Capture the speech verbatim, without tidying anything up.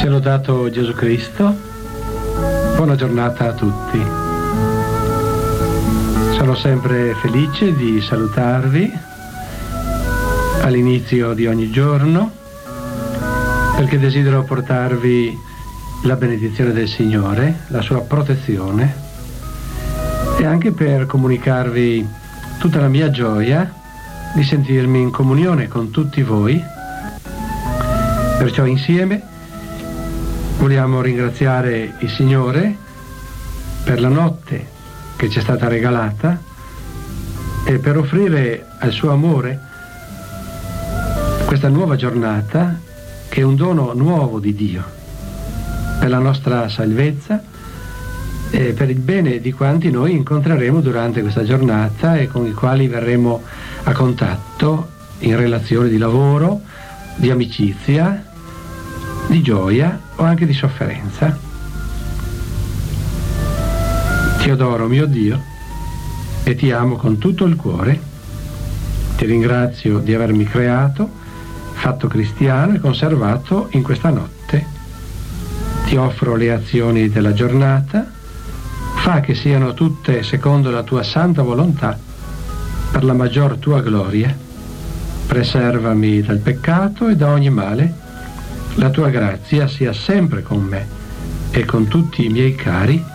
Sia lodato Gesù Cristo. Buona giornata a tutti. Sono sempre felice di salutarvi all'inizio di ogni giorno, perché desidero portarvi la benedizione del Signore, la sua protezione, e anche per comunicarvi tutta la mia gioia di sentirmi in comunione con tutti voi. Perciò insieme vogliamo ringraziare il Signore per la notte che ci è stata regalata e per offrire al suo amore questa nuova giornata, che è un dono nuovo di Dio per la nostra salvezza e per il bene di quanti noi incontreremo durante questa giornata e con i quali verremo a contatto in relazioni di lavoro, di amicizia, di gioia o anche di sofferenza. Ti adoro, mio Dio, e ti amo con tutto il cuore. Ti ringrazio di avermi creato, fatto cristiano e conservato in questa notte. Ti offro le azioni della giornata, fa che siano tutte secondo la tua santa volontà, per la maggior tua gloria. Preservami dal peccato e da ogni male. La tua grazia sia sempre con me e con tutti i miei cari.